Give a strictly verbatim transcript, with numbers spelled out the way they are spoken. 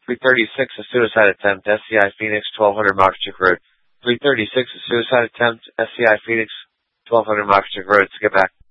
three thirty-six, a suicide attempt, S C I Phoenix, twelve hundred Mockstick Road. three thirty-six, a suicide attempt, S C I Phoenix, twelve hundred Mockstick Road. Let's get back.